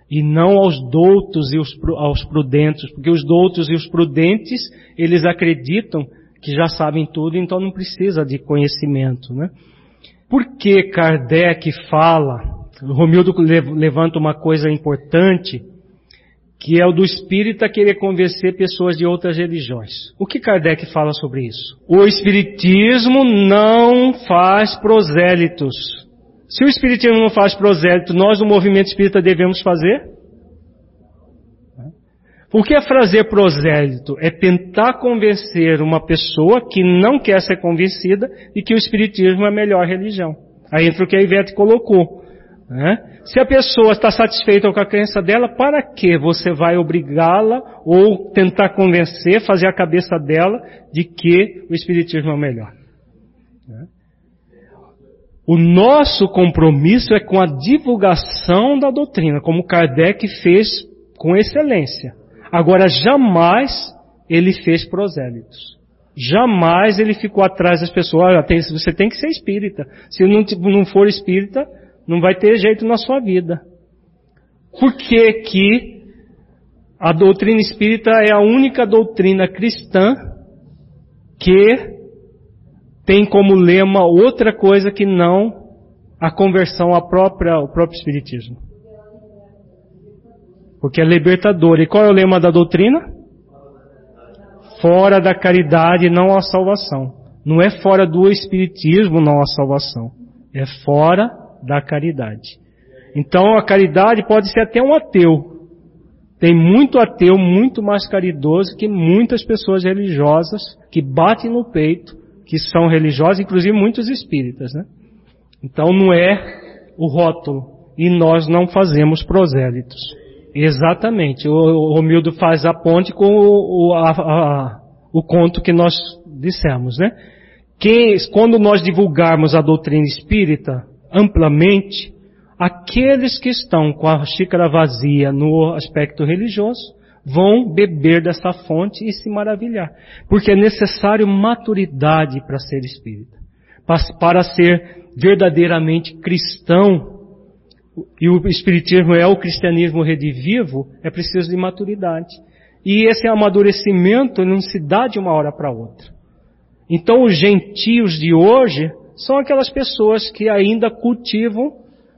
e não aos doutos e aos prudentes, porque os doutos e os prudentes, eles acreditam que já sabem tudo, então não precisa de conhecimento, né? Por que Kardec fala, Romildo levanta uma coisa importante, que é o do espírita querer convencer pessoas de outras religiões. O que Kardec fala sobre isso? O espiritismo não faz prosélitos. Se o espiritismo não faz prosélito, nós do movimento espírita devemos fazer? O que é fazer prosélito? É tentar convencer uma pessoa que não quer ser convencida de que o espiritismo é a melhor religião. Aí entra o que a Ivete colocou, né? Se a pessoa está satisfeita com a crença dela, para que você vai obrigá-la ou tentar convencer, fazer a cabeça dela de que o espiritismo é o melhor? O nosso compromisso é com a divulgação da doutrina, como Kardec fez com excelência. Agora, jamais ele fez prosélitos. Jamais ele ficou atrás das pessoas. Olha, você tem que ser espírita. Se não for espírita, não vai ter jeito na sua vida. Por que a doutrina espírita é a única doutrina cristã que tem como lema outra coisa que não a conversão ao próprio espiritismo? Porque é libertador. E qual é o lema da doutrina? Fora da caridade não há salvação. Não é fora do espiritismo não há salvação. É fora da caridade. Então a caridade pode ser até um ateu. Tem muito ateu, muito mais caridoso que muitas pessoas religiosas que batem no peito, que são religiosas, inclusive muitos espíritas, né? Então não é o rótulo. E nós não fazemos prosélitos. Exatamente. O Romildo faz a ponte com o conto que nós dissemos, né? Quando nós divulgarmos a doutrina espírita amplamente, aqueles que estão com a xícara vazia no aspecto religioso vão beber dessa fonte e se maravilhar. Porque é necessário maturidade para ser espírita. Para ser verdadeiramente cristão, e o espiritismo é o cristianismo redivivo, é preciso de maturidade. E esse amadurecimento não se dá de uma hora para outra. Então os gentios de hoje são aquelas pessoas que ainda cultivam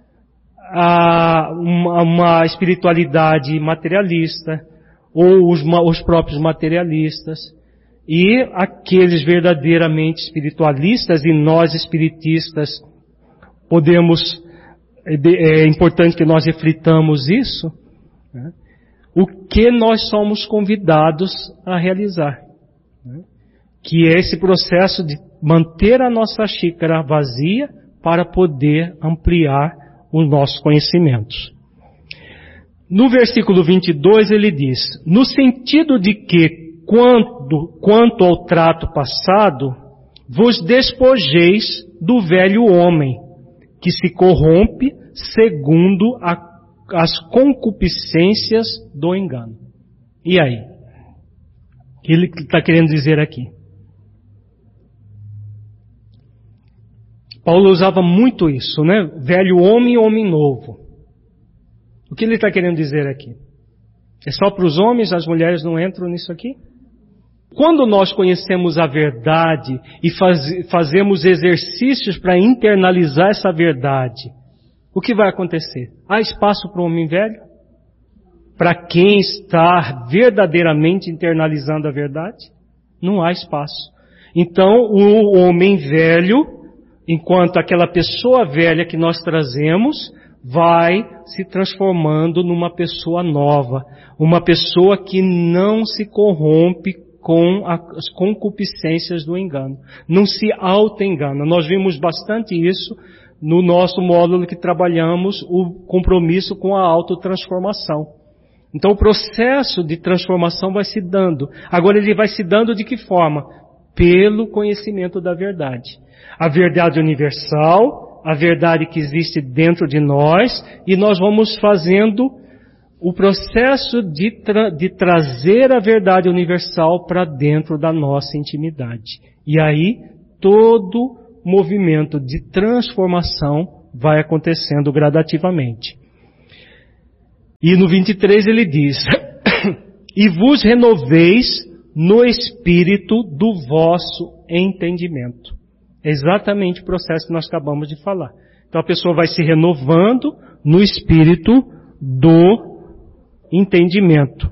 uma espiritualidade materialista, ou os próprios materialistas, e aqueles verdadeiramente espiritualistas, e nós espiritistas podemos, é importante que nós reflitamos isso, né? O que nós somos convidados a realizar, né? Que é esse processo de manter a nossa xícara vazia para poder ampliar os nossos conhecimentos. No versículo 22 ele diz, no sentido de que quanto ao trato passado, vos despojeis do velho homem, que se corrompe segundo as concupiscências do engano. E aí? O que ele está querendo dizer aqui? Paulo usava muito isso, né? Velho homem e homem novo. O que ele está querendo dizer aqui? É só para os homens, as mulheres não entram nisso aqui? Quando nós conhecemos a verdade e fazemos exercícios para internalizar essa verdade, o que vai acontecer? Há espaço para o homem velho? Para quem está verdadeiramente internalizando a verdade? Não há espaço. Então, o homem velho, enquanto aquela pessoa velha que nós trazemos, vai se transformando numa pessoa nova, uma pessoa que não se corrompe com as concupiscências do engano, não se auto-engana. Nós vimos bastante isso no nosso módulo que trabalhamos o compromisso com a autotransformação. Então o processo de transformação vai se dando. Agora ele vai se dando de que forma? Pelo conhecimento da verdade. A verdade universal, a verdade que existe dentro de nós, e nós vamos fazendo o processo de trazer a verdade universal para dentro da nossa intimidade. E aí todo movimento de transformação vai acontecendo gradativamente. E no 23 ele diz: e vos renoveis no espírito do vosso entendimento. É exatamente o processo que nós acabamos de falar. Então a pessoa vai se renovando no espírito do entendimento.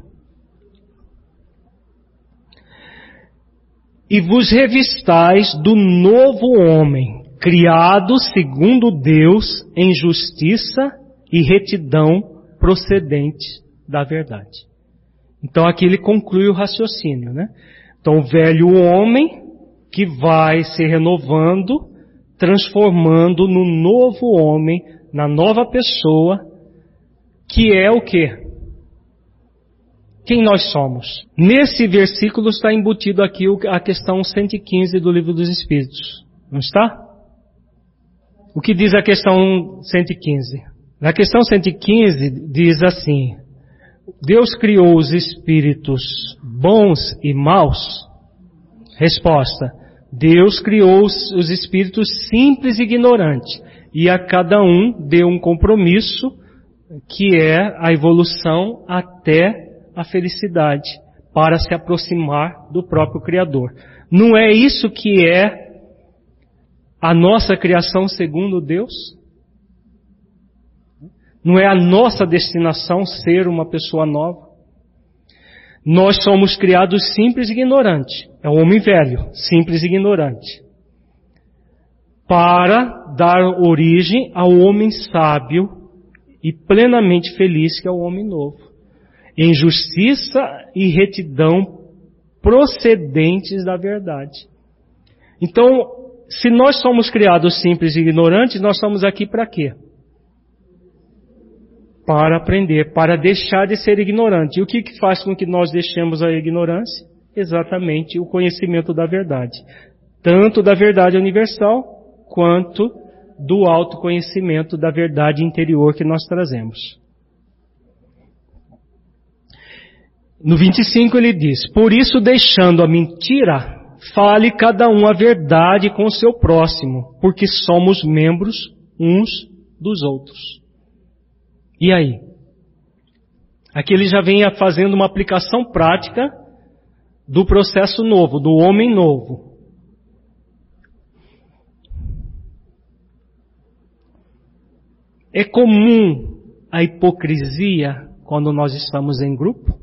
E vos revistais do novo homem, criado segundo Deus em justiça e retidão procedentes da verdade. Então aqui ele conclui o raciocínio, né? Então o velho homem que vai se renovando, transformando no novo homem, na nova pessoa, que é o quê? Quem nós somos? Nesse versículo está embutido aqui a questão 115 do Livro dos Espíritos. Não está? O que diz a questão 115? Na questão 115 diz assim: Deus criou os espíritos bons e maus? Resposta: Deus criou os espíritos simples e ignorantes, e a cada um deu um compromisso, que é a evolução até a felicidade, para se aproximar do próprio Criador. Não é isso que é a nossa criação segundo Deus? Não é a nossa destinação ser uma pessoa nova? Nós somos criados simples e ignorantes. É o homem velho, simples e ignorante. Para dar origem ao homem sábio e plenamente feliz, que é o homem novo. Em justiça e retidão procedentes da verdade. Então, se nós somos criados simples e ignorantes, nós estamos aqui para quê? Para aprender, para deixar de ser ignorante. E o que faz com que nós deixemos a ignorância? Exatamente o conhecimento da verdade. Tanto da verdade universal, quanto do autoconhecimento da verdade interior que nós trazemos. No 25 ele diz: por isso, deixando a mentira, fale cada um a verdade com o seu próximo, porque somos membros uns dos outros. E aí? Aqui ele já vem fazendo uma aplicação prática do processo novo, do homem novo. É comum a hipocrisia quando nós estamos em grupo?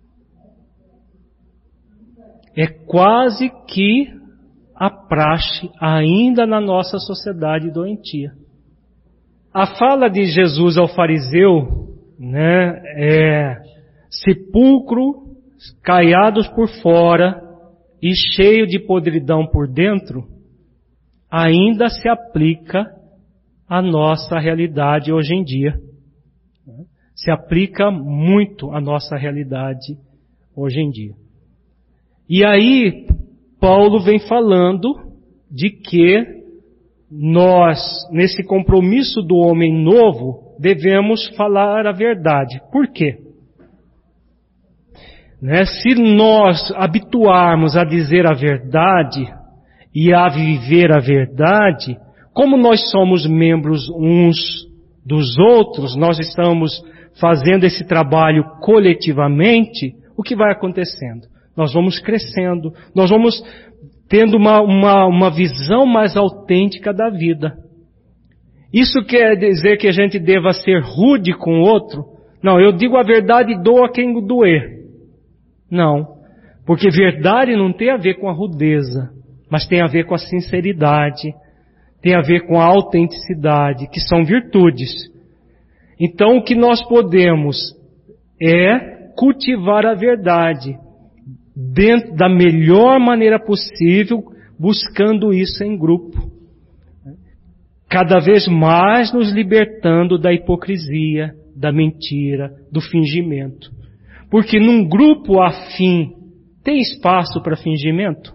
É quase que a praxe ainda na nossa sociedade doentia. A fala de Jesus ao fariseu, né, sepulcro, caiados por fora e cheio de podridão por dentro, ainda se aplica à nossa realidade hoje em dia. Se aplica muito à nossa realidade hoje em dia. E aí, Paulo vem falando de que nós, nesse compromisso do homem novo, devemos falar a verdade. Por quê? Se nós habituarmos a dizer a verdade e a viver a verdade, como nós somos membros uns dos outros, nós estamos fazendo esse trabalho coletivamente, o que vai acontecendo? Nós vamos crescendo, nós vamos tendo uma visão mais autêntica da vida. Isso quer dizer que a gente deva ser rude com o outro? Não, eu digo a verdade e dou a quem doer. Não, porque verdade não tem a ver com a rudeza, mas tem a ver com a sinceridade, tem a ver com a autenticidade, que são virtudes. Então o que nós podemos é cultivar a verdade, dentro da melhor maneira possível, buscando isso em grupo. Cada vez mais nos libertando da hipocrisia, da mentira, do fingimento. Porque num grupo afim, tem espaço para fingimento?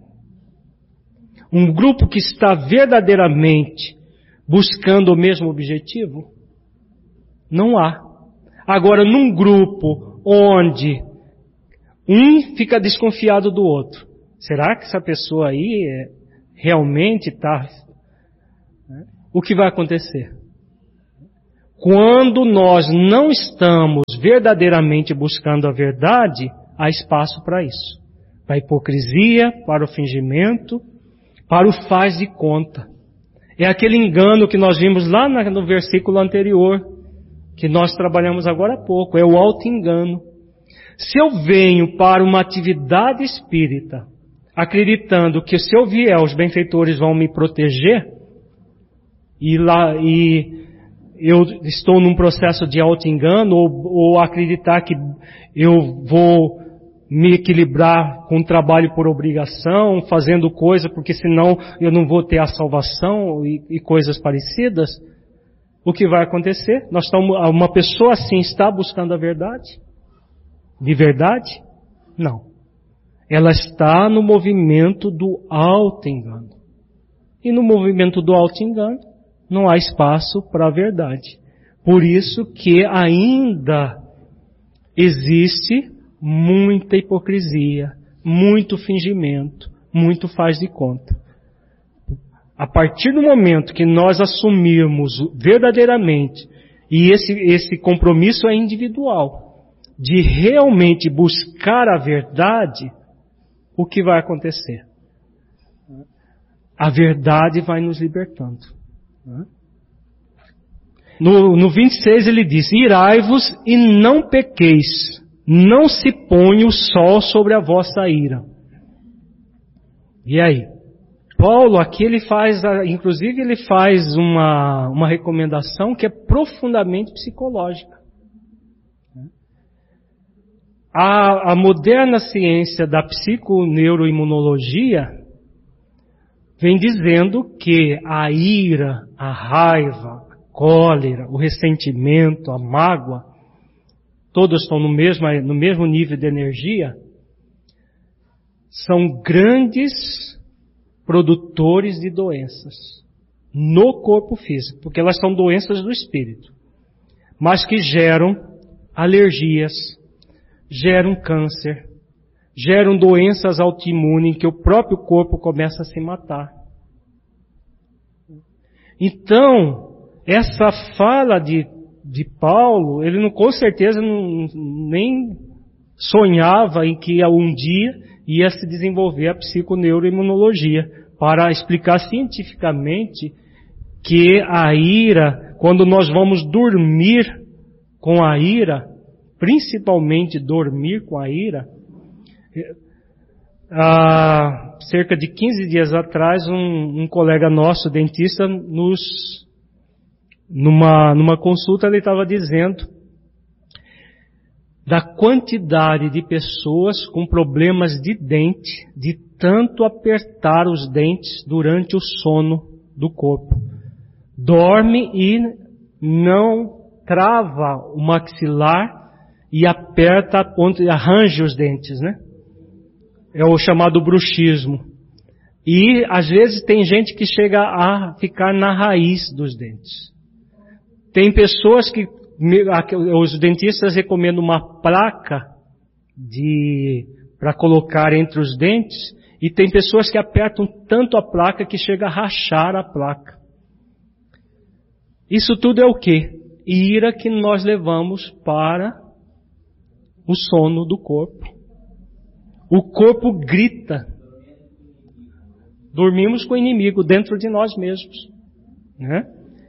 Um grupo que está verdadeiramente buscando o mesmo objetivo? Não há. Agora, num grupo onde um fica desconfiado do outro, será que essa pessoa aí realmente está... O que vai acontecer? Quando nós não estamos verdadeiramente buscando a verdade, há espaço para isso. Para a hipocrisia, para o fingimento, para o faz de conta. É aquele engano que nós vimos lá no versículo anterior, que nós trabalhamos agora há pouco, é o auto-engano. Se eu venho para uma atividade espírita, acreditando que se eu vier, os benfeitores vão me proteger, e eu estou num processo de auto-engano, ou acreditar que eu vou me equilibrar com o trabalho por obrigação, fazendo coisa, porque senão eu não vou ter a salvação e coisas parecidas, o que vai acontecer? Uma pessoa assim está buscando a verdade? De verdade? Não. Ela está no movimento do auto-engano. E no movimento do auto-engano não há espaço para a verdade. Por isso que ainda existe muita hipocrisia, muito fingimento, muito faz de conta. A partir do momento que nós assumirmos verdadeiramente, e esse compromisso é individual, de realmente buscar a verdade, o que vai acontecer? A verdade vai nos libertando. No 26 ele diz: irai-vos e não pequeis, não se põe o sol sobre a vossa ira. E aí? Paulo aqui inclusive ele faz uma recomendação que é profundamente psicológica. A moderna ciência da psiconeuroimunologia vem dizendo que a ira, a raiva, a cólera, o ressentimento, a mágoa, todos estão no mesmo nível de energia, são grandes produtores de doenças no corpo físico, porque elas são doenças do espírito, mas que geram alergias, geram câncer, geram doenças autoimunes que o próprio corpo começa a se matar. Então, essa fala de Paulo, ele com certeza nem sonhava em que um dia ia se desenvolver a psiconeuroimunologia para explicar cientificamente que a ira, quando nós vamos dormir com a ira, principalmente dormir com a ira, há cerca de 15 dias atrás, um colega nosso, dentista, numa consulta, ele estava dizendo da quantidade de pessoas com problemas de dente, de tanto apertar os dentes durante o sono do corpo. Dorme e não trava o maxilar e aperta a ponta e arranja os dentes, né? É o chamado bruxismo. E às vezes tem gente que chega a ficar na raiz dos dentes. Tem pessoas que os dentistas recomendam uma placa para colocar entre os dentes, e tem pessoas que apertam tanto a placa que chega a rachar a placa. Isso tudo é o quê? Ira que nós levamos para o sono do corpo. O corpo grita. Dormimos com o inimigo dentro de nós mesmos, né?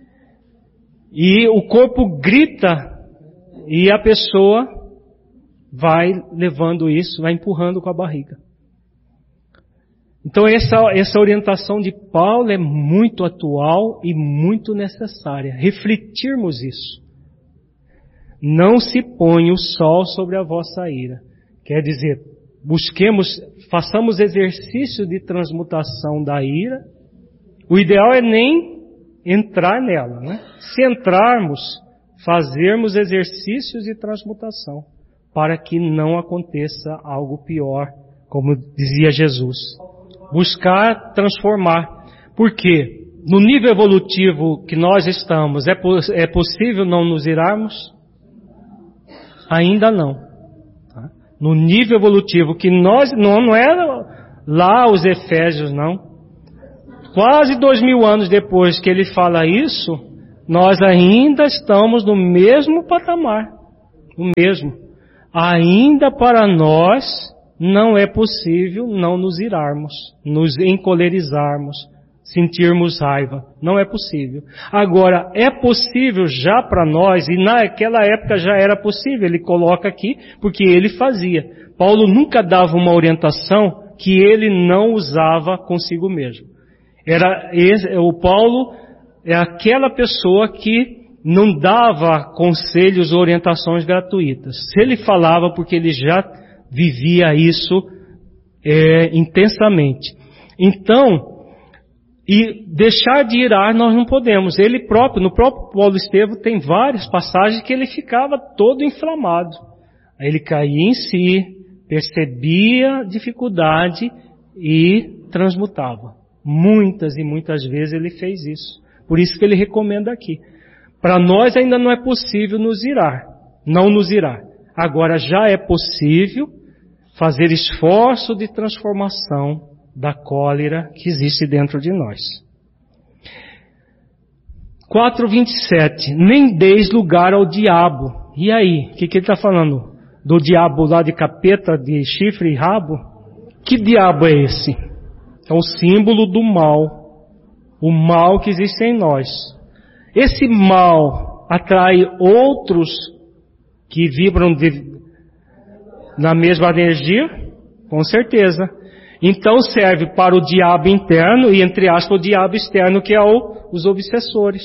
E o corpo grita e a pessoa vai levando isso, vai empurrando com a barriga. Então essa orientação de Paulo é muito atual e muito necessária. Refletirmos isso. Não se põe o sol sobre a vossa ira. Quer dizer, façamos exercício de transmutação da ira. O ideal é nem entrar nela, né? Se entrarmos, fazermos exercícios de transmutação, para que não aconteça algo pior, como dizia Jesus. Buscar transformar. Por quê? No nível evolutivo que nós estamos, é possível não nos irarmos? Ainda não. No nível evolutivo que nós, não é lá os Efésios, não. Quase 2000 anos depois que ele fala isso, nós ainda estamos no mesmo patamar. O mesmo. Ainda para nós não é possível não nos irarmos, nos encolerizarmos, sentirmos raiva. Não é possível. Agora, é possível já para nós, e naquela época já era possível, ele coloca aqui, porque ele fazia. Paulo nunca dava uma orientação que ele não usava consigo mesmo. O Paulo é aquela pessoa que não dava conselhos ou orientações gratuitas. Se ele falava, porque ele já vivia isso intensamente. Então, e deixar de irar nós não podemos. Ele próprio, no próprio Paulo Estevão, tem várias passagens que ele ficava todo inflamado. Aí ele caía em si, percebia dificuldade e transmutava. Muitas e muitas vezes ele fez isso. Por isso que ele recomenda aqui. Para nós ainda não é possível nos irar, não nos irar. Agora já é possível fazer esforço de transformação da cólera que existe dentro de nós. 4:27. Nem deis lugar ao diabo. E aí? O que ele está falando? Do diabo lá de capeta, de chifre e rabo? Que diabo é esse? É o símbolo do mal. O mal que existe em nós. Esse mal atrai outros que vibram na mesma energia? Com certeza. Então serve para o diabo interno e, entre aspas, o diabo externo, que é os obsessores.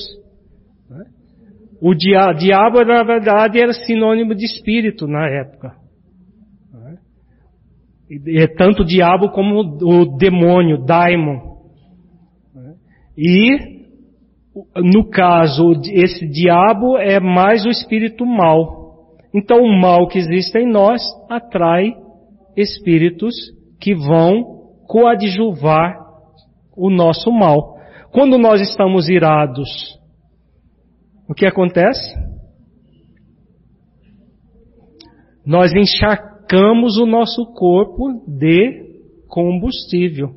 O diabo, na verdade, era sinônimo de espírito na época. É tanto o diabo como o demônio, daimon. E, no caso, esse diabo é mais o espírito mal. Então, o mal que existe em nós atrai espíritos que vão coadjuvar o nosso mal. Quando nós estamos irados, o que acontece? Nós encharcamos o nosso corpo de combustível.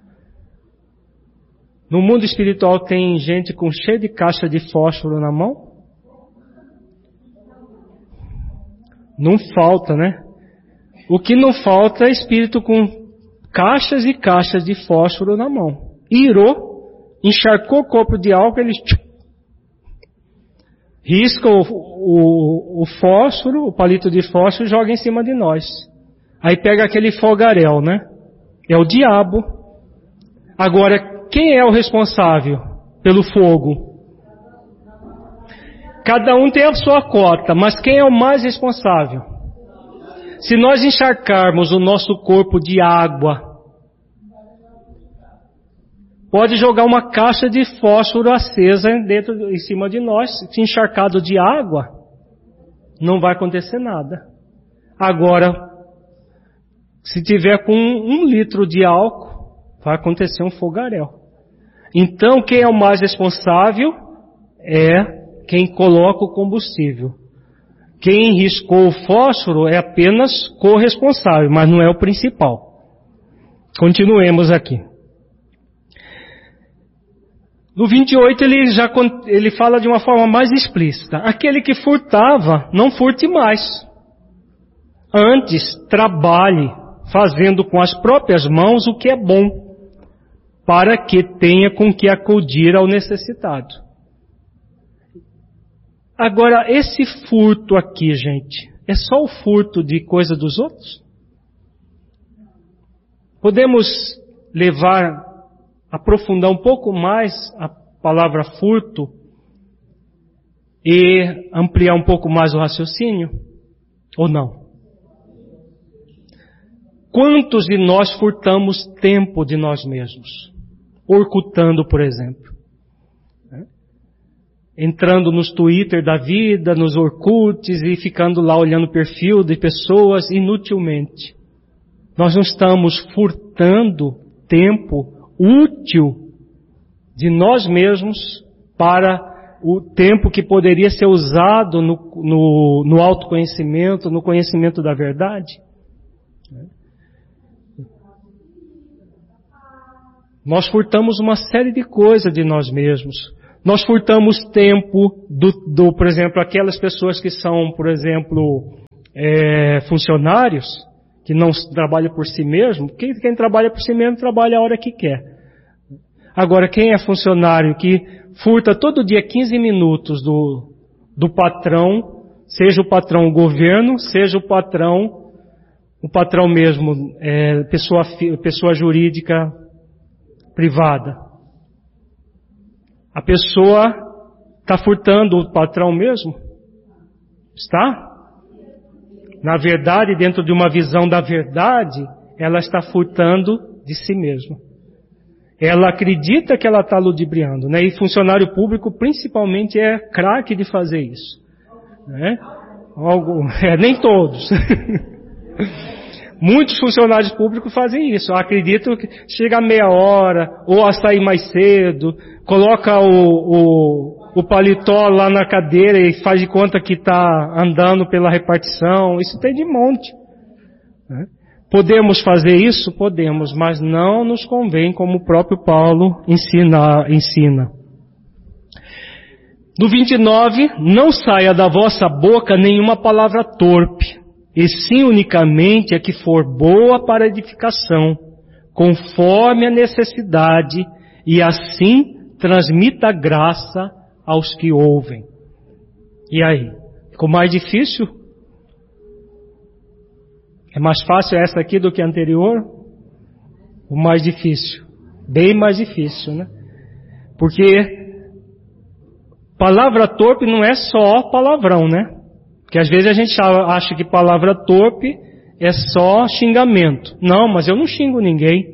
No mundo espiritual tem gente com cheio de caixa de fósforo na mão? Não falta, né? O que não falta é espírito com caixas e caixas de fósforo na mão. Irou, encharcou o corpo de álcool, ele risca o fósforo, o palito de fósforo e joga em cima de nós. Aí pega aquele fogaréu, né? É o diabo. Agora, quem é o responsável pelo fogo? Cada um tem a sua cota, mas quem é o mais responsável? Se nós encharcarmos o nosso corpo de água, pode jogar uma caixa de fósforo acesa em cima de nós, se encharcado de água, não vai acontecer nada. Agora, se tiver com 1 litro de álcool, vai acontecer um fogaréu. Então, quem é o mais responsável é quem coloca o combustível. Quem riscou o fósforo é apenas corresponsável, mas não é o principal. Continuemos aqui. No 28 ele fala de uma forma mais explícita. Aquele que furtava, não furte mais. Antes, trabalhe, fazendo com as próprias mãos o que é bom, para que tenha com que acudir ao necessitado. Agora, esse furto aqui, gente, é só o furto de coisa dos outros? Podemos aprofundar um pouco mais a palavra furto e ampliar um pouco mais o raciocínio? Ou não? Quantos de nós furtamos tempo de nós mesmos? Orkutando, por exemplo. Entrando nos Twitter da vida, nos Orkuts e ficando lá olhando o perfil de pessoas inutilmente. Nós não estamos furtando tempo útil de nós mesmos para o tempo que poderia ser usado no autoconhecimento, no conhecimento da verdade. Nós furtamos uma série de coisas de nós mesmos. Nós furtamos tempo por exemplo, aquelas pessoas que são, por exemplo, funcionários, que não trabalham por si mesmo. Quem trabalha por si mesmo trabalha a hora que quer. Agora, quem é funcionário que furta todo dia 15 minutos do patrão, seja o patrão o governo, seja o patrão mesmo, pessoa jurídica privada. A pessoa está furtando o patrão mesmo? Está? Na verdade, dentro de uma visão da verdade, ela está furtando de si mesma. Ela acredita que ela está ludibriando, né? E funcionário público, principalmente, é craque de fazer isso, né? Nem todos. Muitos funcionários públicos fazem isso. Acreditam que chega a meia hora, ou a sair mais cedo, coloca o paletó lá na cadeira e faz de conta que está andando pela repartição. Isso tem de monte, né? Podemos fazer isso? Podemos, mas não nos convém, como o próprio Paulo ensina. No 29, não saia da vossa boca nenhuma palavra torpe, e sim unicamente a que for boa para edificação, conforme a necessidade, e assim transmita graça aos que ouvem. E aí? Ficou mais difícil? É mais fácil essa aqui do que a anterior? O mais difícil? Bem mais difícil, né? Porque palavra torpe não é só palavrão, né? Porque às vezes a gente acha que palavra torpe é só xingamento. Não, mas eu não xingo ninguém.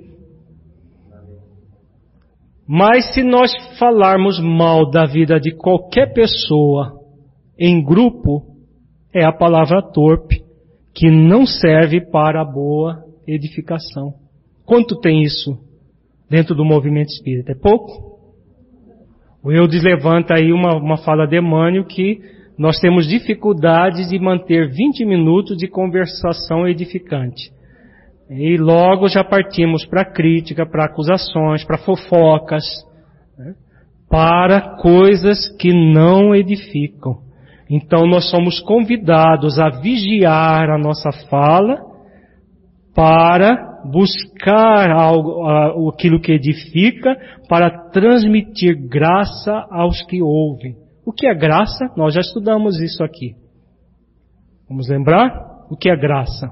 Mas se nós falarmos mal da vida de qualquer pessoa em grupo, é a palavra torpe, que não serve para a boa edificação. Quanto tem isso dentro do movimento espírita? É pouco? O Eudes levanta aí uma fala de Emmanuel que nós temos dificuldades de manter 20 minutos de conversação edificante. E logo já partimos para crítica, para acusações, para fofocas, né? Para coisas que não edificam. Então nós somos convidados a vigiar a nossa fala para buscar aquilo que edifica, para transmitir graça aos que ouvem. O que é graça? Nós já estudamos isso aqui. Vamos lembrar? O que é graça?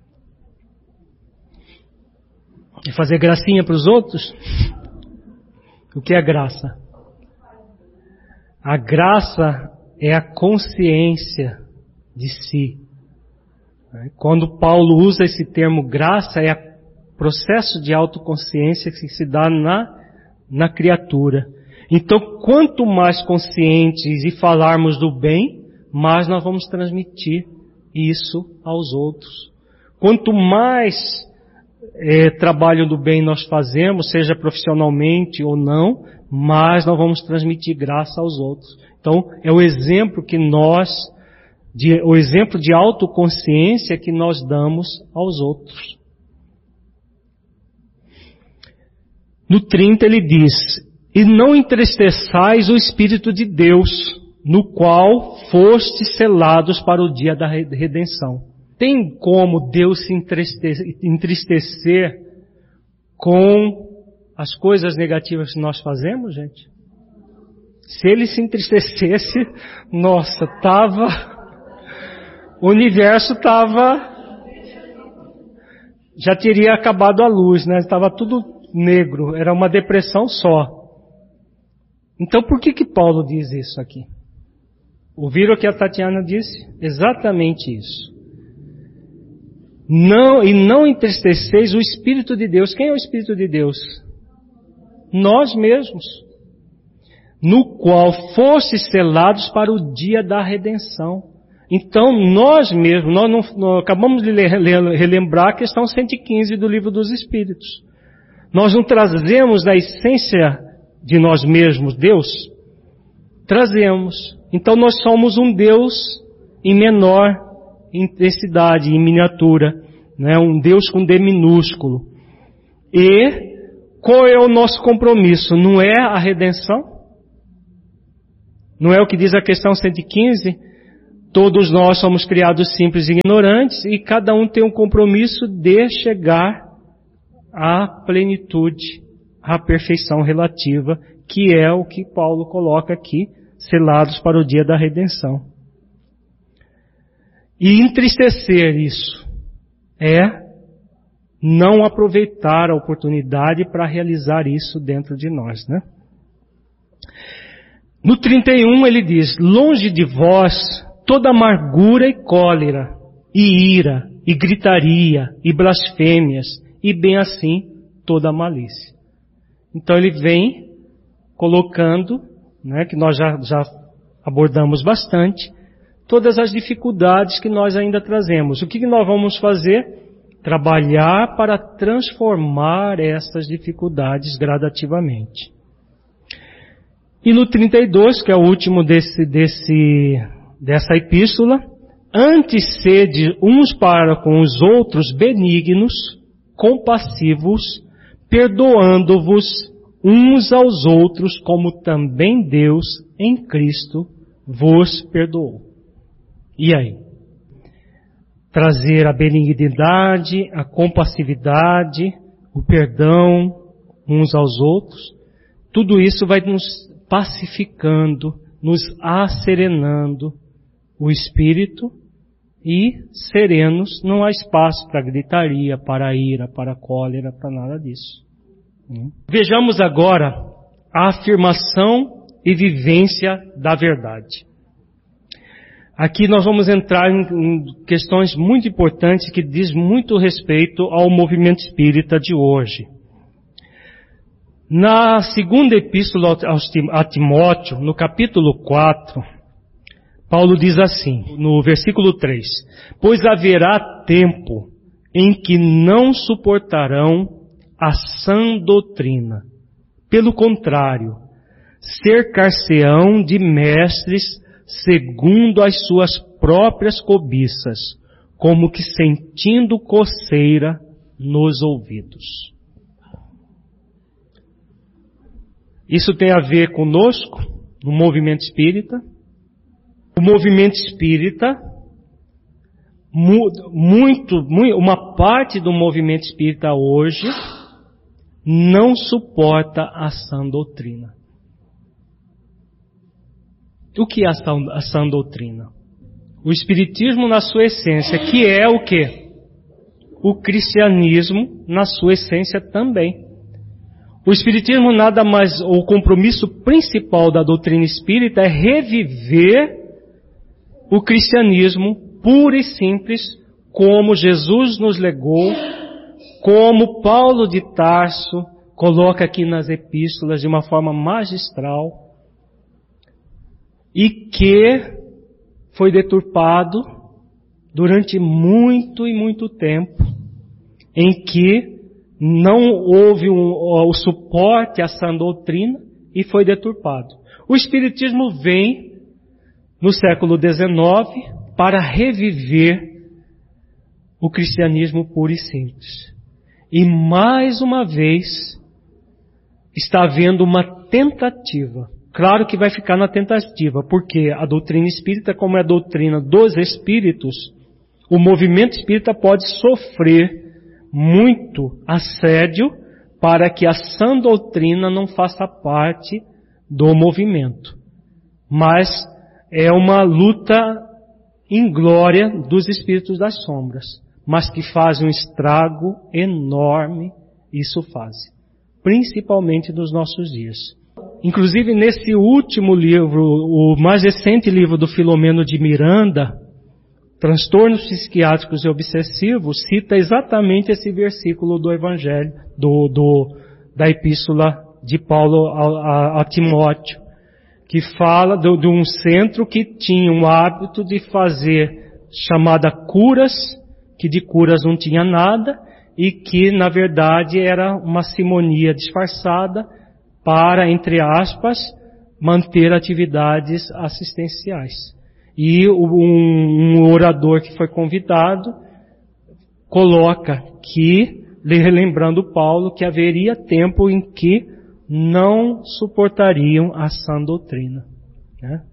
É fazer gracinha para os outros? O que é graça? A graça é a consciência de si. Quando Paulo usa esse termo graça, é o processo de autoconsciência que se dá na criatura. Então, quanto mais conscientes e falarmos do bem, mais nós vamos transmitir isso aos outros. Quanto mais trabalho do bem nós fazemos, seja profissionalmente ou não, mais nós vamos transmitir graça aos outros. Então, é o exemplo o exemplo de autoconsciência que nós damos aos outros. No 30 ele diz: e não entristeçais o Espírito de Deus, no qual fostes selados para o dia da redenção. Tem como Deus se entristecer com as coisas negativas que nós fazemos, gente? Se ele se entristecesse, nossa, o universo já teria acabado a luz, né? Estava tudo negro, era uma depressão só. Então por que Paulo diz isso aqui? Ouviram o que a Tatiana disse? Exatamente isso. Não entristeceis o Espírito de Deus. Quem é o Espírito de Deus? Nós mesmos. No qual fostes selados para o dia da redenção. Então, nós mesmos, nós acabamos de relembrar a questão 115 do Livro dos Espíritos. Nós não trazemos da essência de nós mesmos Deus? Trazemos. Então, nós somos um Deus em menor intensidade, em miniatura, né? Um Deus com D minúsculo. E qual é o nosso compromisso? Não é a redenção? Não é o que diz a questão 115? Todos nós somos criados simples e ignorantes e cada um tem um compromisso de chegar à plenitude, à perfeição relativa, que é o que Paulo coloca aqui, selados para o dia da redenção. E entristecer isso é não aproveitar a oportunidade para realizar isso dentro de nós, né? No 31 ele diz, longe de vós toda amargura e cólera, e ira, e gritaria, e blasfêmias, e bem assim toda malícia. Então ele vem colocando, né, que nós já abordamos bastante, todas as dificuldades que nós ainda trazemos. O que nós vamos fazer? Trabalhar para transformar essas dificuldades gradativamente. E no 32, que é o último dessa epístola, antes sede uns para com os outros benignos, compassivos, perdoando-vos uns aos outros, como também Deus em Cristo vos perdoou. E aí? Trazer a benignidade, a compassividade, o perdão uns aos outros, tudo isso vai nos pacificando, nos asserenando o espírito e serenos, não há espaço para gritaria, para ira, para cólera, para nada disso. Vejamos agora a afirmação e vivência da verdade. Aqui nós vamos entrar em questões muito importantes que diz muito respeito ao movimento espírita de hoje. Na segunda epístola a Timóteo, no capítulo 4, Paulo diz assim, no versículo 3, pois haverá tempo em que não suportarão a sã doutrina. Pelo contrário, cercar-se-ão de mestres segundo as suas próprias cobiças, como que sentindo coceira nos ouvidos. Isso tem a ver conosco, no movimento espírita. O movimento espírita, uma parte do movimento espírita hoje, não suporta a sã doutrina. O que é a sã doutrina? O espiritismo na sua essência, que é o quê? O cristianismo na sua essência também. O espiritismo nada mais, o compromisso principal da doutrina espírita é reviver o cristianismo puro e simples, como Jesus nos legou, como Paulo de Tarso coloca aqui nas epístolas de uma forma magistral, e que foi deturpado durante muito e muito tempo, em que não houve o suporte à sã doutrina e foi deturpado. O Espiritismo vem no século XIX para reviver o cristianismo puro e simples. E mais uma vez está havendo uma tentativa. Claro que vai ficar na tentativa, porque a doutrina espírita, como é a doutrina dos espíritos, o movimento espírita pode sofrer muito assédio para que a sã doutrina não faça parte do movimento. Mas é uma luta inglória dos espíritos das sombras, mas que fazem um estrago enorme, isso faz, principalmente nos nossos dias. Inclusive nesse último livro, o mais recente livro do Filomeno de Miranda, Transtornos Psiquiátricos e Obsessivos, cita exatamente esse versículo do Evangelho, da Epístola de Paulo a Timóteo, que fala de um centro que tinha o hábito de fazer chamada curas, que de curas não tinha nada, e que na verdade era uma simonia disfarçada para, entre aspas, manter atividades assistenciais. E um orador que foi convidado coloca que, relembrando Paulo, que haveria tempo em que não suportariam a sã doutrina, né?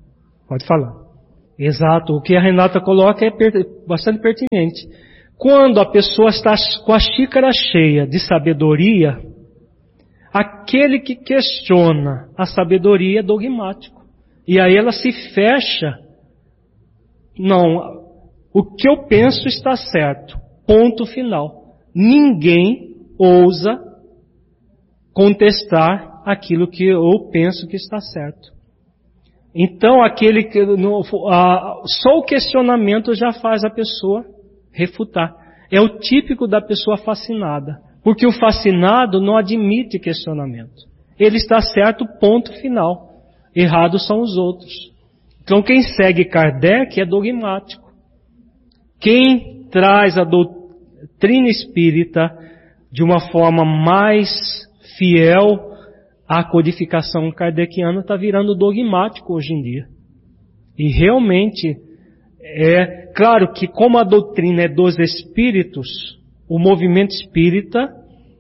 Pode falar. Exato. O que a Renata coloca é bastante pertinente. Quando a pessoa está com a xícara cheia de sabedoria, aquele que questiona a sabedoria é dogmático. E aí ela se fecha. Não, o que eu penso está certo. Ponto final. Ninguém ousa contestar aquilo que eu penso que está certo. Então, aquele que só o questionamento já faz a pessoa refutar. É o típico da pessoa fascinada. Porque o fascinado não admite questionamento. Ele está certo, ponto final. Errados são os outros. Então, quem segue Kardec é dogmático. Quem traz a doutrina espírita de uma forma mais fiel à codificação kardeciana está virando dogmático hoje em dia. E realmente, é claro que como a doutrina é dos espíritos, o movimento espírita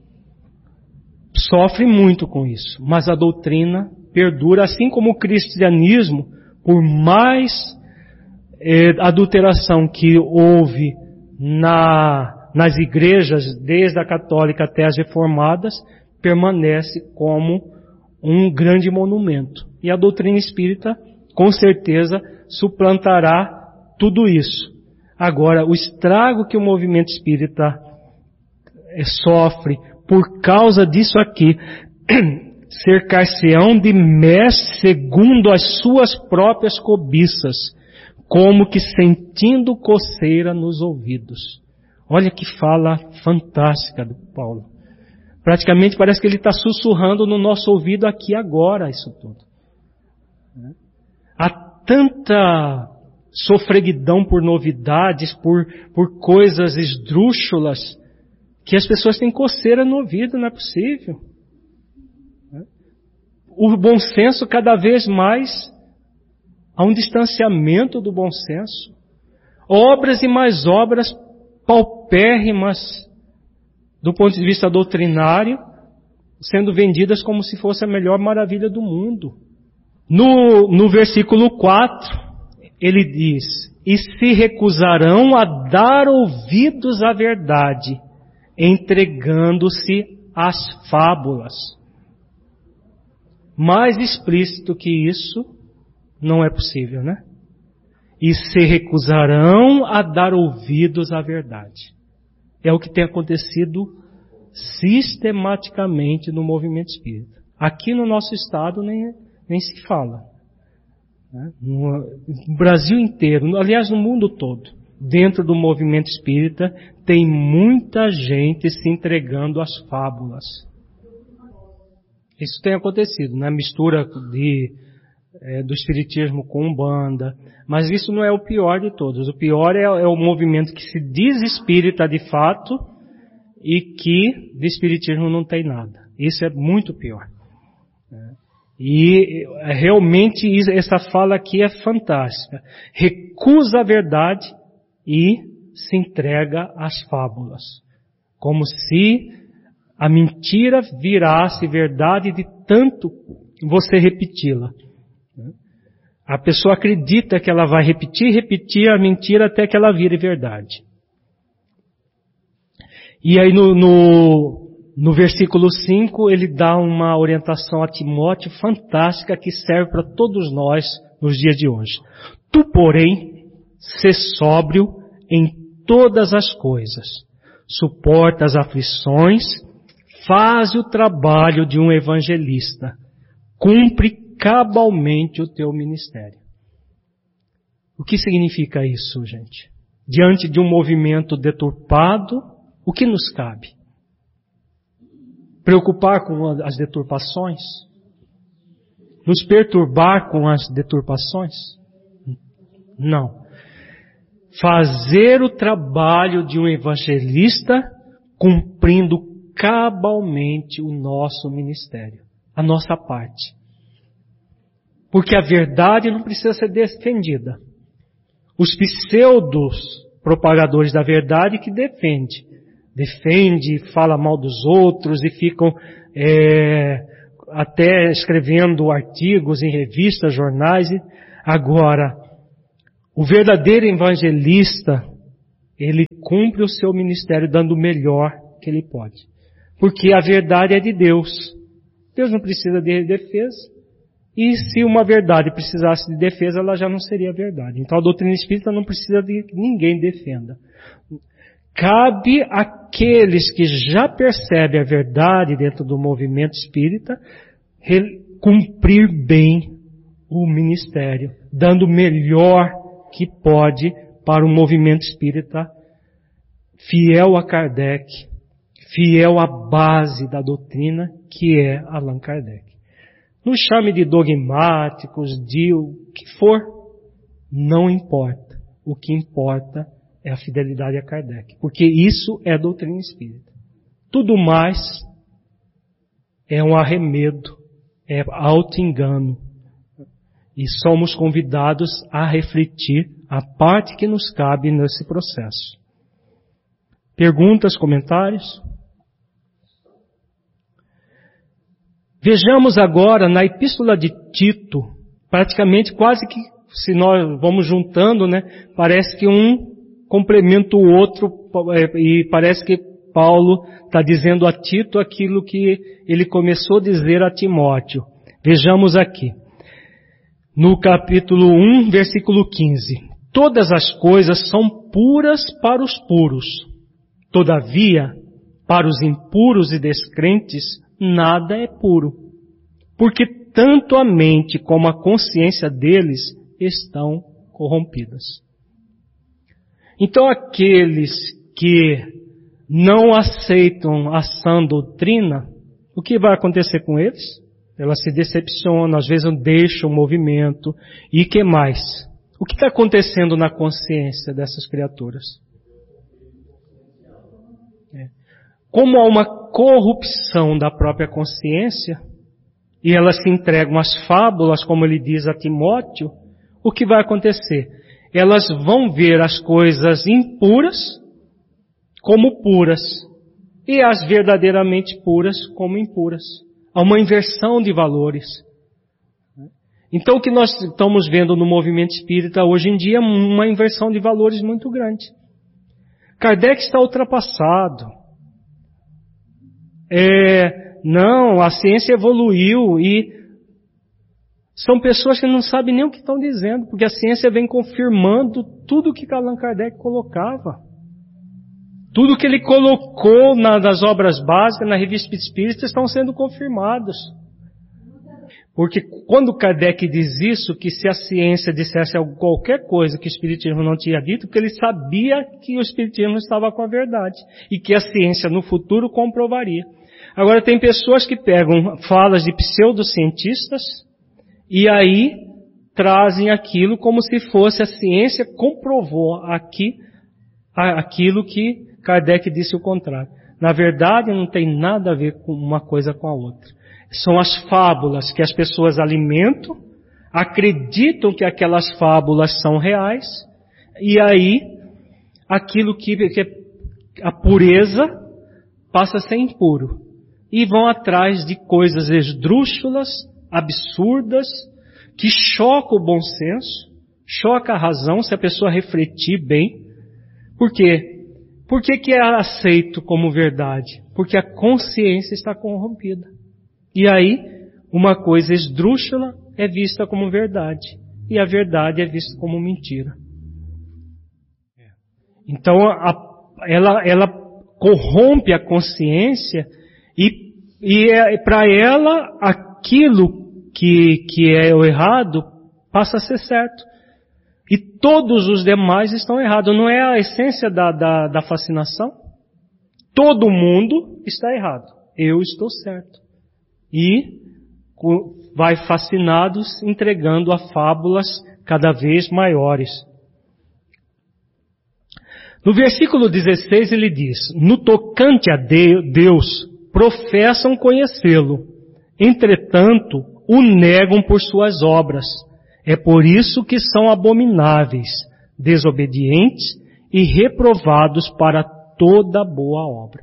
sofre muito com isso. Mas a doutrina perdura, assim como o cristianismo, por mais adulteração que houve nas igrejas, desde a católica até as reformadas, permanece como um grande monumento. E a doutrina espírita, com certeza, suplantará tudo isso. Agora, o estrago que o movimento espírita sofre por causa disso aqui, cercar-se-ão de mestres segundo as suas próprias cobiças, como que sentindo coceira nos ouvidos. Olha que fala fantástica do Paulo. Praticamente parece que ele está sussurrando no nosso ouvido aqui agora isso tudo. Há tanta sofreguidão por novidades, por coisas esdrúxulas, que as pessoas têm coceira no ouvido, não é possível. O bom senso cada vez mais há um distanciamento do bom senso. Obras e mais obras paupérrimas do ponto de vista doutrinário, sendo vendidas como se fosse a melhor maravilha do mundo. No versículo 4, ele diz: e se recusarão a dar ouvidos à verdade, entregando-se às fábulas. Mais explícito que isso, não é possível, né? E se recusarão a dar ouvidos à verdade. É o que tem acontecido sistematicamente no movimento espírita. Aqui no nosso estado nem se fala. No Brasil inteiro, aliás no mundo todo, dentro do movimento espírita, tem muita gente se entregando às fábulas. Isso tem acontecido, né? Mistura do espiritismo com Umbanda. Mas isso não é o pior de todos. O pior é o movimento que se diz espírita de fato e que de espiritismo não tem nada. Isso é muito pior. E realmente essa fala aqui é fantástica. Recusa a verdade e se entrega às fábulas. Como se a mentira virasse verdade de tanto você repeti-la. A pessoa acredita que ela vai repetir a mentira até que ela vire verdade. E aí no versículo 5 ele dá uma orientação a Timóteo fantástica que serve para todos nós nos dias de hoje. Tu, porém, sê sóbrio em todas as coisas, suporta as aflições, faz o trabalho de um evangelista, cumpre cabalmente o teu ministério. O que significa isso, gente? Diante de um movimento deturpado, o que nos cabe? Preocupar com as deturpações? Nos perturbar com as deturpações? Não. Fazer o trabalho de um evangelista cumprindo cabalmente o nosso ministério, a nossa parte. Porque a verdade não precisa ser defendida. Os pseudos propagadores da verdade que defende, fala mal dos outros e ficam até escrevendo artigos em revistas, jornais. Agora, o verdadeiro evangelista, ele cumpre o seu ministério dando o melhor que ele pode. Porque a verdade é de Deus. Deus não precisa de defesa. E se uma verdade precisasse de defesa, ela já não seria verdade. Então a doutrina espírita não precisa de que ninguém defenda. Cabe àqueles que já percebem a verdade dentro do movimento espírita cumprir bem o ministério, dando o melhor que pode para o movimento espírita, fiel a Kardec, fiel à base da doutrina, que é Allan Kardec. Nos chame de dogmáticos, de o que for, não importa. O que importa é a fidelidade a Kardec, porque isso é doutrina espírita. Tudo mais é um arremedo, é auto-engano. E somos convidados a refletir a parte que nos cabe nesse processo. Perguntas, comentários? Vejamos agora na Epístola de Tito, praticamente quase que, se nós vamos juntando, né, parece que um complementa o outro, e parece que Paulo está dizendo a Tito aquilo que ele começou a dizer a Timóteo. Vejamos aqui, no capítulo 1, versículo 15. Todas as coisas são puras para os puros. Todavia, para os impuros e descrentes, nada é puro, porque tanto a mente como a consciência deles estão corrompidas. Então aqueles que não aceitam a sã doutrina, o que vai acontecer com eles? Elas se decepcionam, às vezes deixam o movimento. E que mais? O que está acontecendo na consciência dessas criaturas? Como há uma corrupção da própria consciência, e elas se entregam às fábulas, como ele diz a Timóteo, o que vai acontecer? Elas vão ver as coisas impuras como puras, e as verdadeiramente puras como impuras. Há uma inversão de valores. Então o que nós estamos vendo no movimento espírita hoje em dia é uma inversão de valores muito grande. Kardec está ultrapassado. Não, a ciência evoluiu e são pessoas que não sabem nem o que estão dizendo, porque a ciência vem confirmando tudo o que Allan Kardec colocava. Tudo que ele colocou nas obras básicas, na Revista Espírita, estão sendo confirmados. Porque quando Kardec diz isso, que se a ciência dissesse qualquer coisa que o Espiritismo não tinha dito, porque ele sabia que o Espiritismo estava com a verdade e que a ciência no futuro comprovaria. Agora tem pessoas que pegam falas de pseudocientistas e aí trazem aquilo como se fosse a ciência comprovou aquilo que Kardec disse o contrário. Na verdade, não tem nada a ver com uma coisa com a outra. São as fábulas que as pessoas alimentam, acreditam que aquelas fábulas são reais, e aí aquilo que é a pureza passa a ser impuro. E vão atrás de coisas esdrúxulas, absurdas, que chocam o bom senso, choca a razão se a pessoa refletir bem. Por quê? Por que é aceito como verdade? Porque a consciência está corrompida. E aí, uma coisa esdrúxula é vista como verdade. E a verdade é vista como mentira. Então, ela corrompe a consciência e para ela, aquilo que é o errado passa a ser certo. E todos os demais estão errados. Não é a essência da fascinação? Todo mundo está errado. Eu estou certo. E vai fascinados entregando a fábulas cada vez maiores. No versículo 16 ele diz: no tocante a Deus, professam conhecê-lo. Entretanto, o negam por suas obras. É por isso que são abomináveis, desobedientes e reprovados para toda boa obra.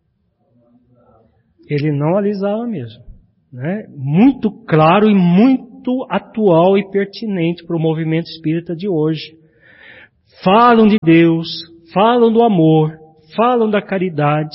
Ele não alisava mesmo, né? Muito claro e muito muito atual e pertinente para o movimento espírita de hoje. Falam de Deus, falam do amor, falam da caridade,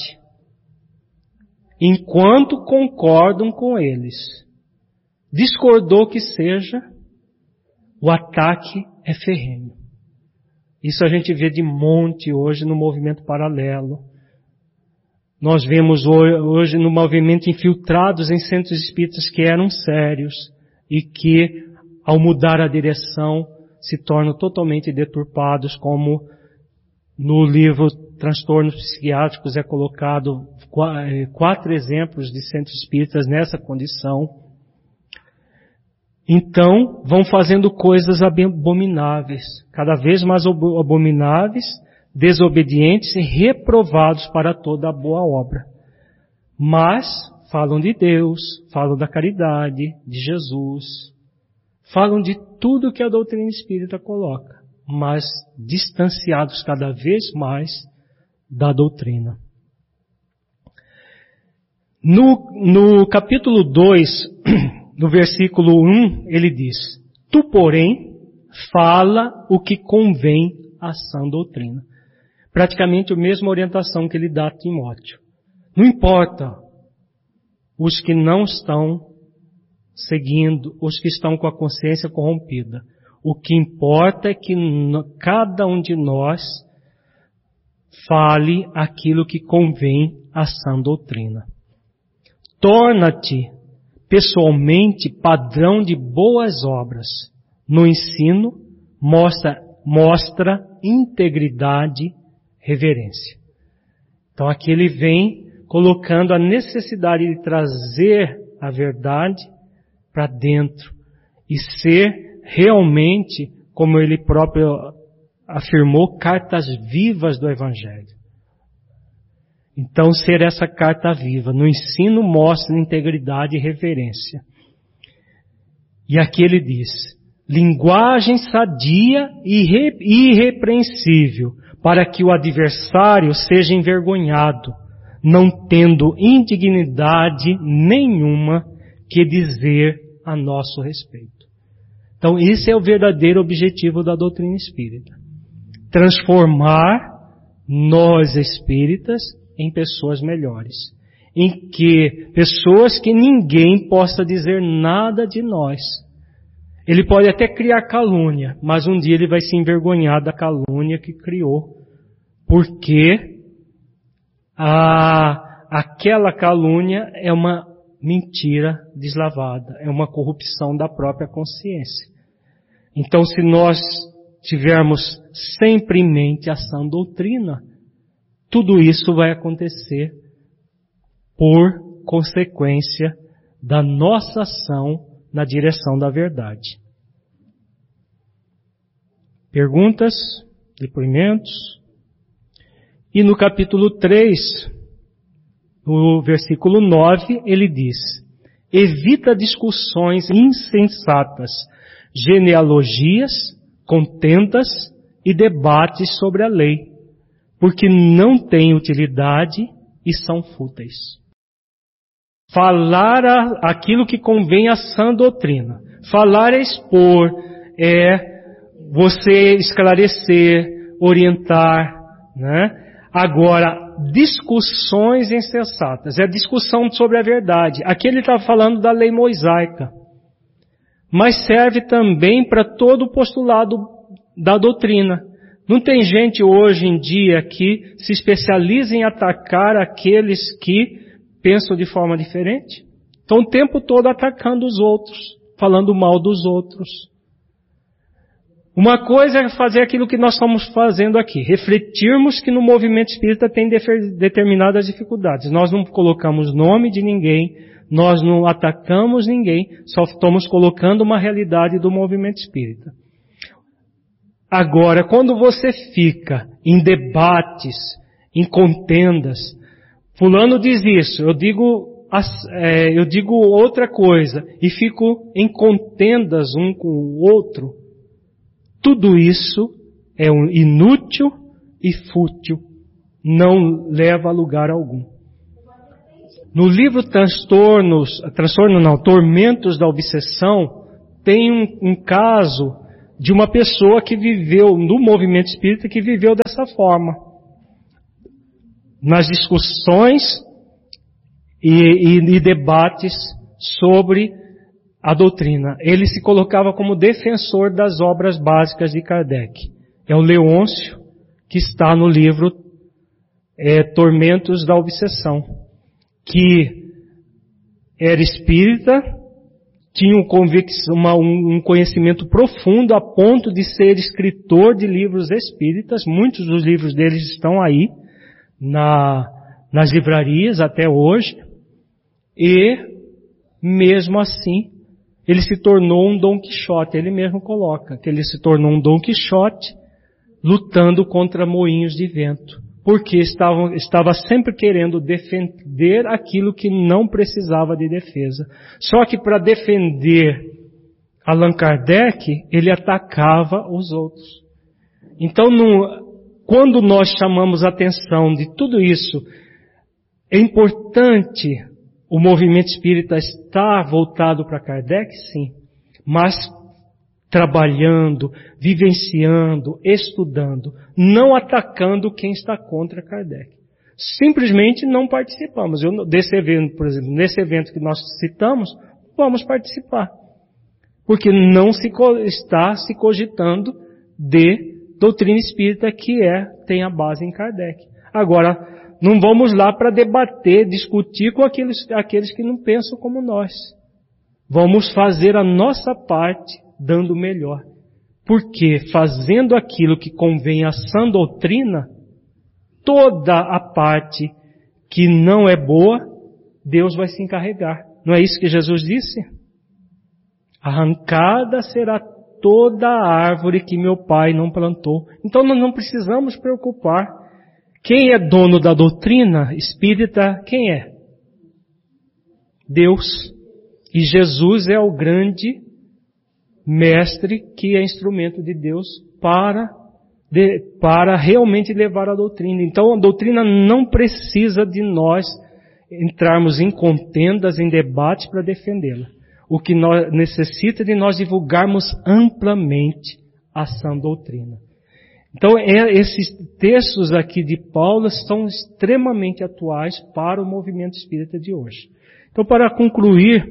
enquanto concordam com eles. Discordou que seja, o ataque é ferrenho. Isso a gente vê de monte hoje no movimento paralelo. Nós vemos hoje no movimento infiltrados em centros espíritas que eram sérios e que, ao mudar a direção, se tornam totalmente deturpados, como no livro Transtornos Psiquiátricos é colocado 4 exemplos de centros espíritas nessa condição. Então, vão fazendo coisas abomináveis, cada vez mais abomináveis, desobedientes e reprovados para toda a boa obra. Mas falam de Deus, falam da caridade, de Jesus, falam de tudo que a doutrina espírita coloca, mas distanciados cada vez mais da doutrina. No capítulo 2, no versículo 1, ele diz: Tu, porém, fala o que convém à sã doutrina. Praticamente a mesma orientação que ele dá a Timóteo. Não importa os que não estão seguindo, os que estão com a consciência corrompida. O que importa é que cada um de nós fale aquilo que convém à sã doutrina. Torna-te pessoalmente padrão de boas obras. No ensino, mostra integridade, reverência. Então aqui ele vem colocando a necessidade de trazer a verdade para dentro e ser realmente, como ele próprio afirmou, cartas vivas do Evangelho. Então ser essa carta viva. No ensino mostra integridade e reverência. E aqui ele diz: linguagem sadia e irrepreensível, para que o adversário seja envergonhado, não tendo indignidade nenhuma que dizer a nosso respeito. Então, esse é o verdadeiro objetivo da doutrina espírita. Transformar nós espíritas em pessoas melhores. Em que pessoas que ninguém possa dizer nada de nós. Ele pode até criar calúnia, mas um dia ele vai se envergonhar da calúnia que criou. Porque aquela calúnia é uma mentira deslavada, é uma corrupção da própria consciência. Então, se nós tivermos sempre em mente a sã doutrina, tudo isso vai acontecer por consequência da nossa ação na direção da verdade. Perguntas? Depoimentos? E no capítulo 3, no versículo 9, ele diz: evita discussões insensatas, genealogias, contendas e debates sobre a lei, porque não têm utilidade e são fúteis. Falar aquilo que convém à sã doutrina. Falar é expor, é você esclarecer, orientar, né? Agora, discussões insensatas, é a discussão sobre a verdade. Aqui ele está falando da lei mosaica, mas serve também para todo o postulado da doutrina. Não tem gente hoje em dia que se especializa em atacar aqueles que pensam de forma diferente? Estão o tempo todo atacando os outros, falando mal dos outros. Uma coisa é fazer aquilo que nós estamos fazendo aqui, refletirmos que no movimento espírita tem determinadas dificuldades. Nós não colocamos nome de ninguém, nós não atacamos ninguém, só estamos colocando uma realidade do movimento espírita. Agora, quando você fica em debates, em contendas, fulano diz isso, eu digo outra coisa, e fico em contendas um com o outro, tudo isso é inútil e fútil, não leva a lugar algum. No livro Tormentos da Obsessão, tem um caso de uma pessoa que viveu, no movimento espírita, que viveu dessa forma. Nas discussões e debates sobre a doutrina. Ele se colocava como defensor das obras básicas de Kardec. É o Leôncio, que está no livro Tormentos da Obsessão, que era espírita, tinha um conhecimento profundo a ponto de ser escritor de livros espíritas. Muitos dos livros deles estão aí nas livrarias até hoje. E, mesmo assim, ele se tornou um Dom Quixote. Ele mesmo coloca que ele se tornou um Dom Quixote lutando contra moinhos de vento. Porque estava sempre querendo defender aquilo que não precisava de defesa. Só que para defender Allan Kardec, ele atacava os outros. Então, quando nós chamamos a atenção de tudo isso, é importante o movimento espírita estar voltado para Kardec, sim, mas trabalhando, vivenciando, estudando, não atacando quem está contra Kardec. Simplesmente não participamos. Desse evento, por exemplo, nesse evento que nós citamos, vamos participar. Porque não está se cogitando de doutrina espírita que tem a base em Kardec. Agora, não vamos lá para debater, discutir com aqueles que não pensam como nós. Vamos fazer a nossa parte dando o melhor. Porque fazendo aquilo que convém à sã doutrina, toda a parte que não é boa, Deus vai se encarregar. Não é isso que Jesus disse? Arrancada será toda a árvore que meu Pai não plantou. Então nós não precisamos preocupar. Quem é dono da doutrina espírita? Quem é? Deus. E Jesus é o grande mestre que é instrumento de Deus para realmente levar a doutrina. Então a doutrina não precisa de nós entrarmos em contendas, em debates para defendê-la. O que necessita de nós divulgarmos amplamente a sã doutrina. Então esses textos aqui de Paulo são extremamente atuais para o movimento espírita de hoje. Então, para concluir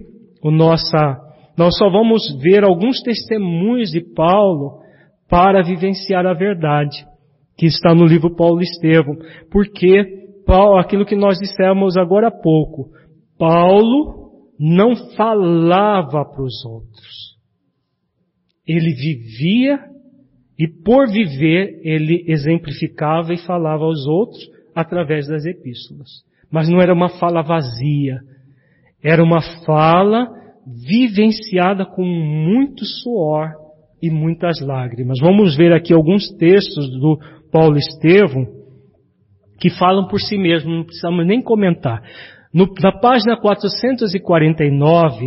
nós só vamos ver alguns testemunhos de Paulo para vivenciar a verdade, que está no livro Paulo e Estevão. Porque, aquilo que nós dissemos agora há pouco, Paulo não falava para os outros. Ele vivia e, por viver, ele exemplificava e falava aos outros através das epístolas. Mas não era uma fala vazia. Era uma fala vivenciada com muito suor e muitas lágrimas. Vamos ver aqui alguns textos do Paulo Estevão que falam por si mesmo, não precisamos nem comentar. Na página 449,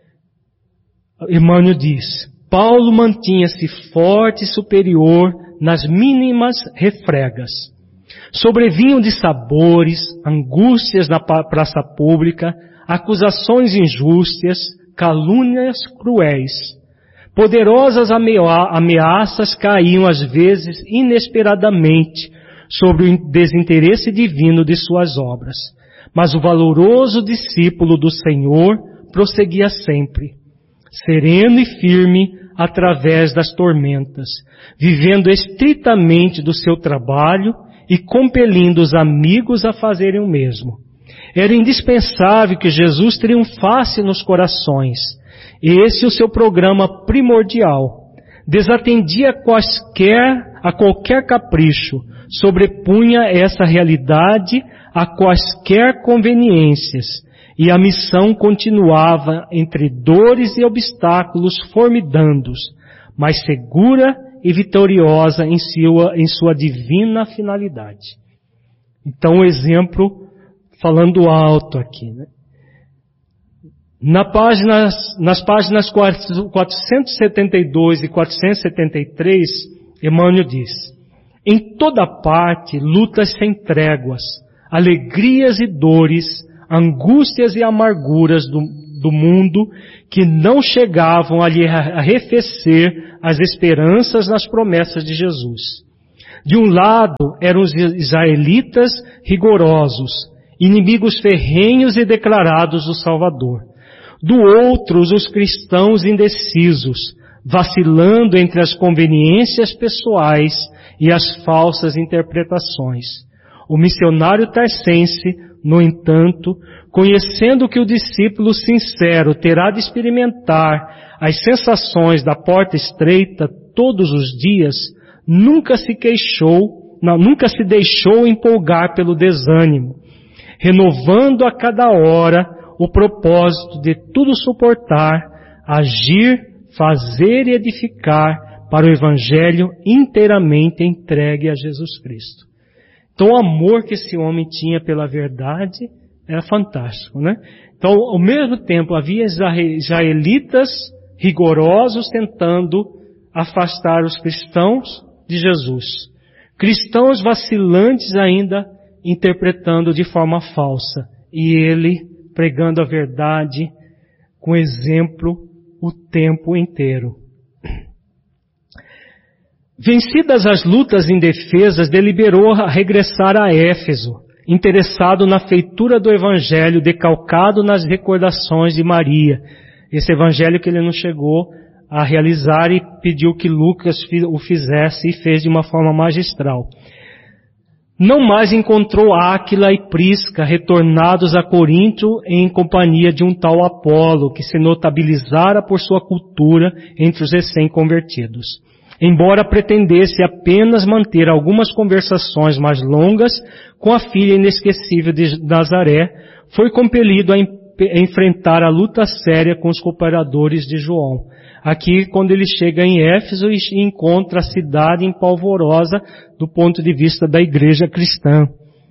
Emmanuel diz: Paulo mantinha-se forte e superior nas mínimas refregas. Sobrevinham dissabores, angústias na praça pública, acusações injustas, calúnias cruéis. Poderosas ameaças caíam às vezes inesperadamente sobre o desinteresse divino de suas obras. Mas o valoroso discípulo do Senhor prosseguia sempre, sereno e firme através das tormentas, vivendo estritamente do seu trabalho e compelindo os amigos a fazerem o mesmo. Era indispensável que Jesus triunfasse nos corações. Esse é o seu programa primordial. Desatendia a qualquer capricho, sobrepunha essa realidade a quaisquer conveniências, e a missão continuava entre dores e obstáculos formidandos, mas segura e vitoriosa em sua divina finalidade. Então, o exemplo falando alto aqui, né? Nas páginas 472 e 473, Emmanuel diz: em toda parte, lutas sem tréguas, alegrias e dores, angústias e amarguras do mundo que não chegavam a lhe arrefecer as esperanças nas promessas de Jesus. De um lado eram os israelitas rigorosos, inimigos ferrenhos e declarados do Salvador. Do outro, os cristãos indecisos, vacilando entre as conveniências pessoais e as falsas interpretações. O missionário tarsense, no entanto, conhecendo que o discípulo sincero terá de experimentar as sensações da porta estreita todos os dias, nunca se deixou empolgar pelo desânimo, renovando a cada hora o propósito de tudo suportar, agir, fazer e edificar para o Evangelho inteiramente entregue a Jesus Cristo. Então o amor que esse homem tinha pela verdade era fantástico, né? Então, ao mesmo tempo, havia israelitas rigorosos tentando afastar os cristãos de Jesus. Cristãos vacilantes ainda interpretando de forma falsa. E ele pregando a verdade com exemplo o tempo inteiro. Vencidas as lutas indefesas, deliberou a regressar a Éfeso, interessado na feitura do Evangelho decalcado nas recordações de Maria. Esse Evangelho que ele não chegou a realizar e pediu que Lucas o fizesse e fez de uma forma magistral. Não mais encontrou Áquila e Prisca retornados a Corinto em companhia de um tal Apolo, que se notabilizara por sua cultura entre os recém-convertidos. Embora pretendesse apenas manter algumas conversações mais longas com a filha inesquecível de Nazaré, foi compelido a enfrentar a luta séria com os cooperadores de João. Aqui, quando ele chega em Éfeso e encontra a cidade em polvorosa do ponto de vista da igreja cristã.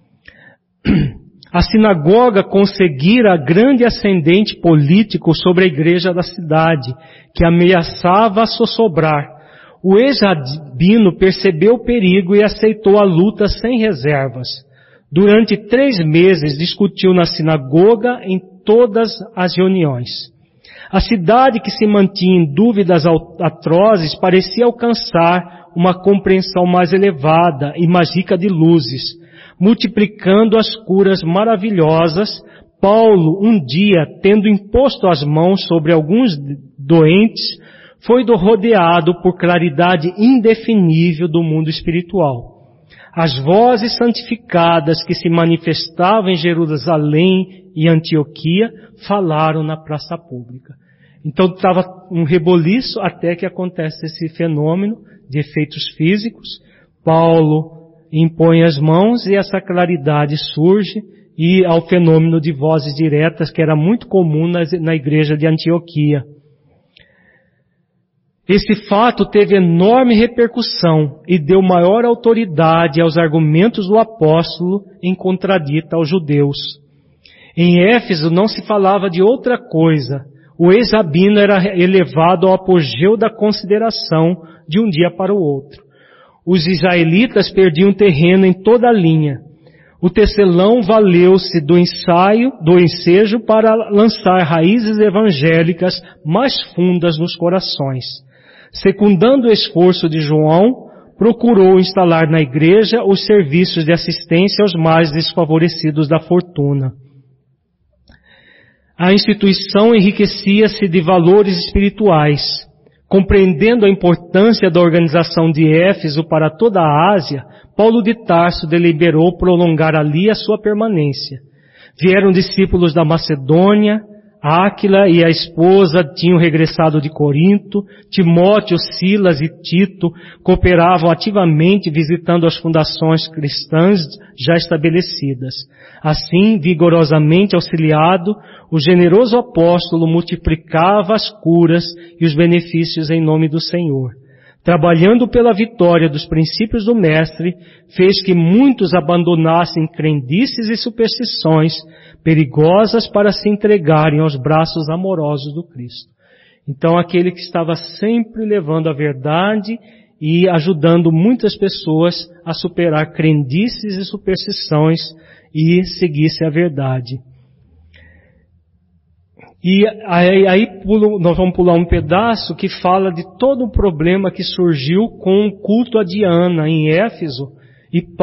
A sinagoga conseguira grande ascendente político sobre a igreja da cidade, que ameaçava assosobrar. O ex-rabino percebeu o perigo e aceitou a luta sem reservas. Durante 3 meses discutiu na sinagoga em todas as reuniões. A cidade, que se mantinha em dúvidas atrozes, parecia alcançar uma compreensão mais elevada e mais rica de luzes. Multiplicando as curas maravilhosas, Paulo, um dia, tendo imposto as mãos sobre alguns doentes, foi rodeado por claridade indefinível do mundo espiritual. As vozes santificadas que se manifestavam em Jerusalém e Antioquia falaram na praça pública. Então estava um reboliço até que acontece esse fenômeno de efeitos físicos. Paulo impõe as mãos e essa claridade surge, e ao fenômeno de vozes diretas que era muito comum na igreja de Antioquia. Esse fato teve enorme repercussão e deu maior autoridade aos argumentos do apóstolo em contradita aos judeus. Em Éfeso não se falava de outra coisa. O ex-rabino era elevado ao apogeu da consideração de um dia para o outro. Os israelitas perdiam terreno em toda a linha. O tecelão valeu-se do ensejo para lançar raízes evangélicas mais fundas nos corações. Secundando o esforço de João, procurou instalar na igreja os serviços de assistência aos mais desfavorecidos da fortuna. A instituição enriquecia-se de valores espirituais. Compreendendo a importância da organização de Éfeso para toda a Ásia, Paulo de Tarso deliberou prolongar ali a sua permanência. Vieram discípulos da Macedônia, Áquila e a esposa tinham regressado de Corinto, Timóteo, Silas e Tito cooperavam ativamente visitando as fundações cristãs já estabelecidas. Assim, vigorosamente auxiliado, o generoso apóstolo multiplicava as curas e os benefícios em nome do Senhor. Trabalhando pela vitória dos princípios do Mestre, fez que muitos abandonassem crendices e superstições perigosas para se entregarem aos braços amorosos do Cristo. Então, aquele que estava sempre levando a verdade e ajudando muitas pessoas a superar crendices e superstições e seguisse a verdade. E aí nós vamos pular um pedaço que fala de todo o problema que surgiu com o culto a Diana em Éfeso, e